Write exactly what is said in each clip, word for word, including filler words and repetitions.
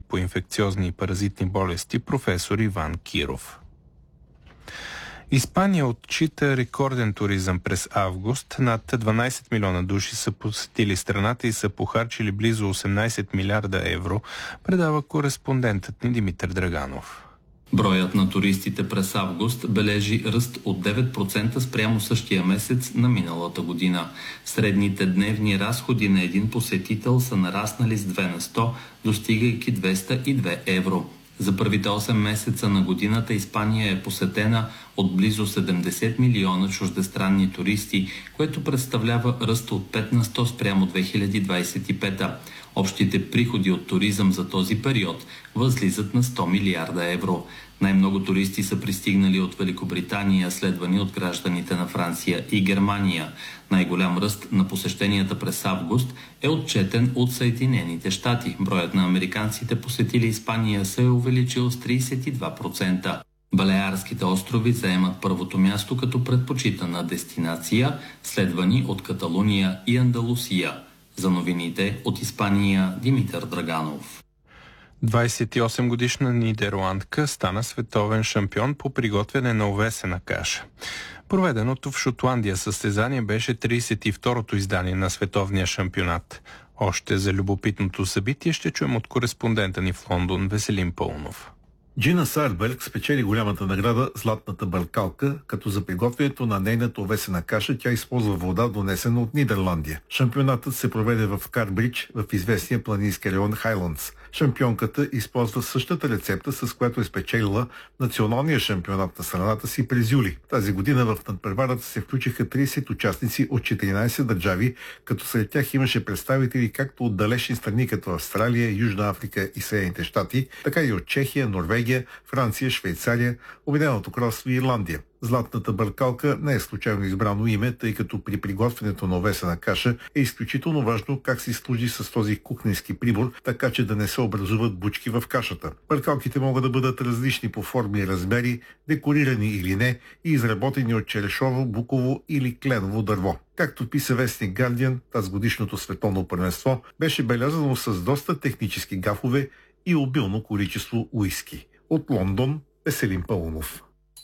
по инфекциозни и паразитни болести професор Иван Киров. Испания отчита рекорден туризъм през август. Над дванайсет милиона души са посетили страната и са похарчили близо осемнайсет милиарда евро, предава кореспондентът ни Димитър Драганов. Броят на туристите през август бележи ръст от девет процента спрямо същия месец на миналата година. Средните дневни разходи на един посетител са нараснали с две на сто, достигайки двеста и две евро. За първите осем месеца на годината Испания е посетена от близо седемдесет милиона чуждестранни туристи, което представлява ръст от пет на сто спрямо две хиляди двайсет и пета. Общите приходи от туризъм за този период възлизат на сто милиарда евро. Най-много туристи са пристигнали от Великобритания, следвани от гражданите на Франция и Германия. Най-голям ръст на посещенията през август е отчетен от Съединените щати. Броят на американците, посетили Испания, се е увеличил с трийсет и два процента. Балеарските острови заемат първото място като предпочитана дестинация, следвани от Каталуния и Андалусия. За новините от Испания, Димитър Драганов. двайсет и осем годишна нидерландка стана световен шампион по приготвяне на овесена каша. Проведеното в Шотландия състезание беше трийсет и второто издание на световния шампионат. Още за любопитното събитие ще чуем от кореспондента ни в Лондон Веселин Пълнов. Джина Сайерберг спечели голямата награда Златната бъркалка, като за приготвянето на нейната овесена каша тя използва вода, донесена от Нидерландия. Шампионатът се проведе в Карбридж, в известния планински район Хайландс. Шампионката използва същата рецепта, с която е спечелила националния шампионат на страната си през юли. Тази година в надпреварата се включиха трийсет участници от четиринайсет държави, като сред тях имаше представители както от далечни страни като Австралия, Южна Африка и Съединените щати, така и от Чехия, Норвегия, Франция, Швейцария, Обединеното кралство и Ирландия. Златната бъркалка не е случайно избрано име, тъй като при приготвянето на овесена каша е изключително важно как се служи с този кухненски прибор, така че да не се образуват бучки в кашата. Бъркалките могат да бъдат различни по форми и размери, декорирани или не и изработени от черешово, буково или кленово дърво. Както писа вестник Guardian, тазгодишното световно първенство беше белязано с доста технически гафове и обилно количество уиски. От Лондон, Веселин Пълнов.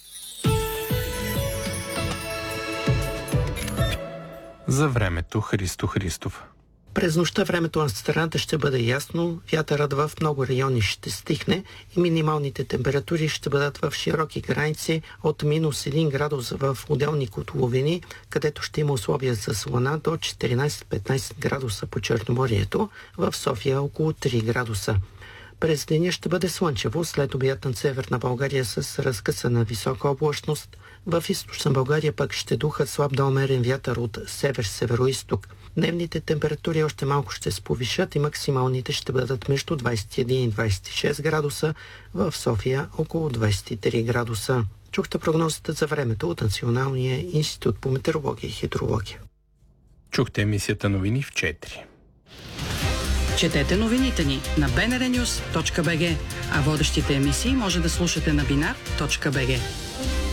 За времето Христо Христов. През нощта времето на страната ще бъде ясно, вятърът в много райони ще стихне и минималните температури ще бъдат в широки граници от минус един градус в отделни котловини, където ще има условия за слана до четиринайсет-петнайсет градуса по Черноморието, в София около три градуса. През деня ще бъде слънчево, след обяд над Северна България с разкъсана висока облачност. В източна България пък ще духа слаб до умерен вятър от север-североизток. Дневните температури още малко ще се повишат и максималните ще бъдат между двайсет и един и двайсет и шест градуса, в София около двайсет и три градуса. Чухте прогнозата за времето от Националния институт по метеорология и хидрология. Чухте емисията новини в четири. Четете новините ни на би ен ар нюс точка би джи, а водещите емисии може да слушате на бинар точка би джи.